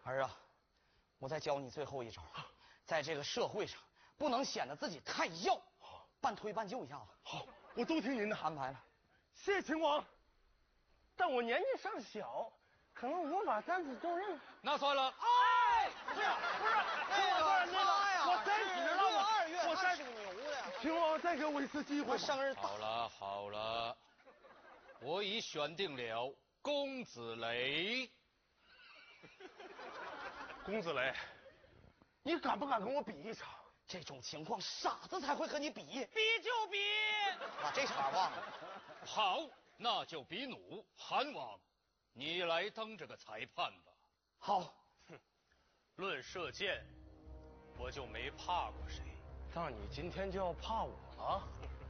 儿啊，我再教你最后一招，在这个社会上不能显得自己太要，半推半就一下子。 好，我都听您的安排了。 谢秦王，但我年纪尚小，可能无法担此重任。 那算了。 哎，不是，我30了，我 30属牛的。 秦王再给我一次机会。 我生日好了好了，我已选定了公子雷。 公子雷，你敢不敢跟我比一场？ 这种情况，傻子才会和你比。 比就比。 把这茬忘了。 好，那就比弩。韩王，你来当这个裁判吧。 好。 论射箭，我就没怕过谁，但你今天就要怕我了。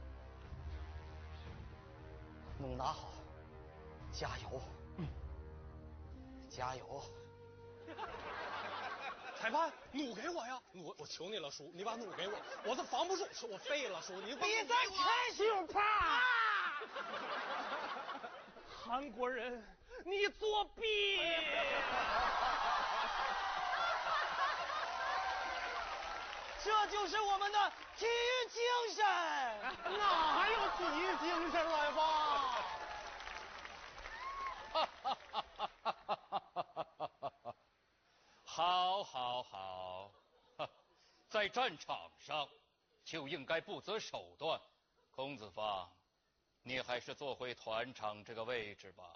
弩拿好，加油。加油。 裁判，弩给我呀！我求你了，叔，你把弩给我，我这防不住，我废了，叔，你比赛开就怕。韩国人，你作弊！ 这就是我们的体育精神。 哪还有体育精神来吧？ 好，好，好，在战场上就应该不择手段。公子方，你还是坐回团长这个位置吧。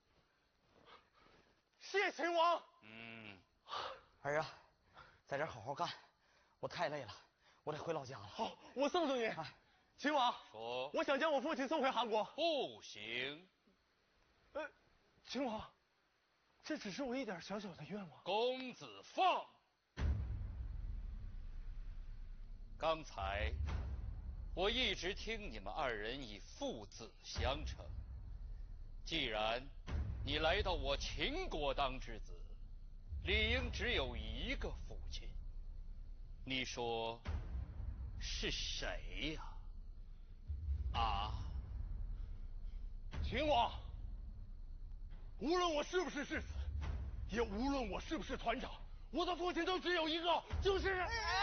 谢秦王。 儿啊，在这好好干，我太累了，我得回老家了。 好，我送送你。秦王， 说， 我想将我父亲送回韩国。 不行。 秦王，这只是我一点小小的愿望。 公子放。刚才我一直听你们二人以父子相称，既然你来到我秦国当之子，理应只有一个父亲。你说是谁呀？ 秦王，无论我是不是世子，也无论我是不是团长，我的父亲都只有一个，就是。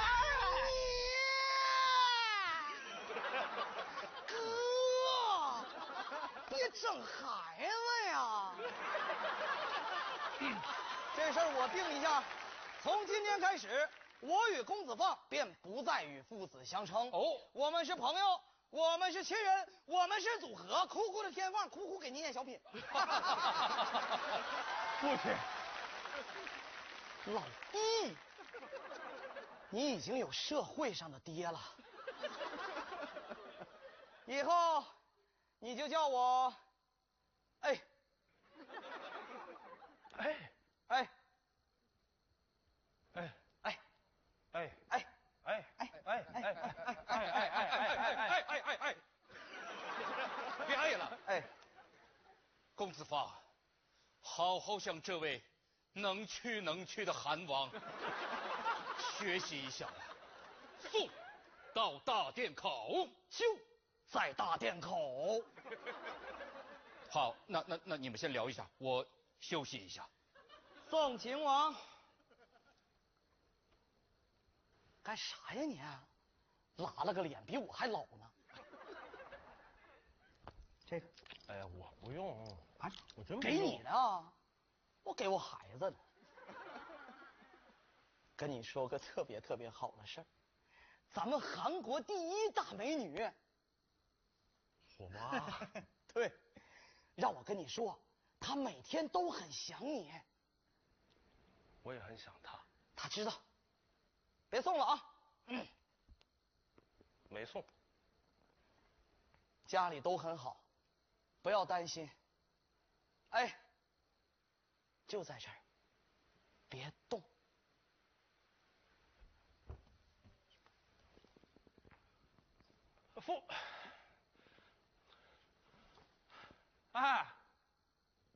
哥，别整孩子呀！这事儿我定一下，从今天开始，我与公子放便不再与父子相称。我们是朋友，我们是亲人，我们是组合。哭哭的天放，哭哭给你演小品。 父亲， 老弟，你已经有社会上的爹了，以后你就叫我，哎， 别爱了。公子方，好好向这位能屈的韩王学习一下吧。送到大殿口， 就在大殿口。 好，那你们先聊一下，我休息一下。 宋秦王，干啥呀你？拉了个脸，比我还老呢。这个， 哎呀，我不用啊， 我真不给用你的，我给我孩子的。跟你说个特别好的事儿，咱们韩国第一大美女， 我妈。 对，让我跟你说，她每天都很想你。 我也很想她。 她知道，别送了啊。 没送。 家里都很好，不要担心。哎，就在这儿，别动。 父，